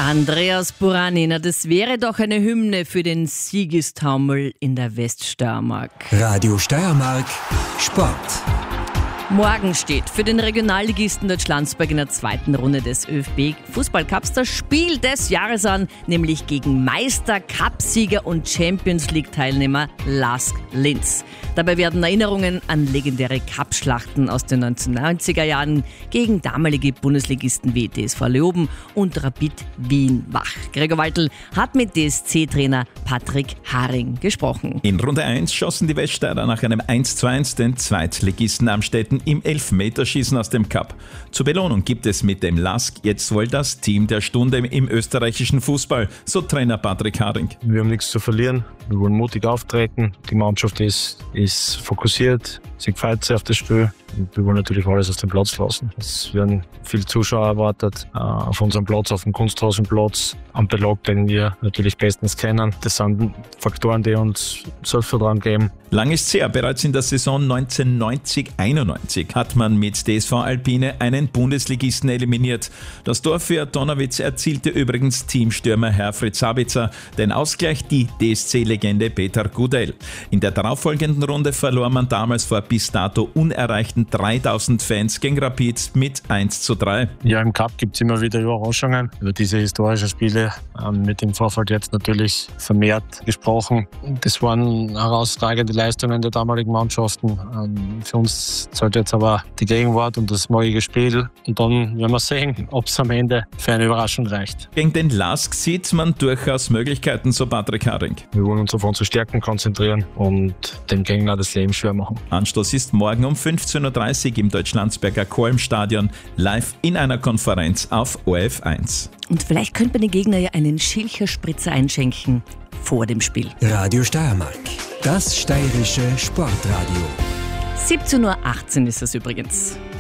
Andreas Buranina, das wäre doch eine Hymne für den Siegestaumel in der Weststeiermark. Radio Steiermark Sport. Morgen steht für den Regionalligisten Deutschlandsberg in der zweiten Runde des ÖFB-Fußballcups das Spiel des Jahres an, nämlich gegen Meister, Cupsieger und Champions-League-Teilnehmer LASK Linz. Dabei werden Erinnerungen an legendäre Cup-Schlachten aus den 1990er Jahren gegen damalige Bundesligisten wie DSV Leoben und Rapid Wien wach. Gregor Waltl hat mit DSC-Trainer Patrick Haring gesprochen. In Runde 1 schossen die Weststeirer nach einem 1:1 den Zweitligisten Amstetten im Elfmeterschießen aus dem Cup. Zur Belohnung gibt es mit dem LASK jetzt wohl das Team der Stunde im österreichischen Fußball, so Trainer Patrick Haring. Wir haben nichts zu verlieren, wir wollen mutig auftreten, die Mannschaft ist fokussiert, sie freut sich auf das Spiel und wir wollen natürlich alles auf den Platz lassen. Es werden viele Zuschauer erwartet, auf unserem Platz, auf dem Kunstrasenplatz, am Belag, den wir natürlich bestens kennen. Das sind Faktoren, die uns Selbstvertrauen geben. Lang ist's her, bereits in der Saison 1990-91 hat man mit DSV Alpine einen Bundesligisten eliminiert. Das Tor für Donawitz erzielte übrigens Teamstürmer Herfried Sabitzer, den Ausgleich die DSC-Legende Peter Gudel. In der darauffolgenden Runde verlor man damals vor bis dato unerreichten 3000 Fans gegen Rapid mit 1:3. Ja, im Cup gibt es immer wieder Überraschungen. Über diese historischen Spiele mit dem Vorfall jetzt natürlich vermehrt gesprochen. Das waren herausragende Leistungen der damaligen Mannschaften. Für uns zählt jetzt aber die Gegenwart und das morgige Spiel. Und dann werden wir sehen, ob es am Ende für eine Überraschung reicht. Gegen den LASK sieht man durchaus Möglichkeiten, so Patrick Haring. Wir wollen uns auf unsere Stärken konzentrieren und dem Gegner das Leben schwer machen. Anstoß ist morgen um 15:30 Uhr im Deutschlandsberger Kolmstadion, live in einer Konferenz auf ORF1. Und vielleicht könnte man den Gegner ja einen Schilcher-Spritzer einschenken vor dem Spiel. Radio Steiermark, das steirische Sportradio. 17:18 Uhr ist es übrigens.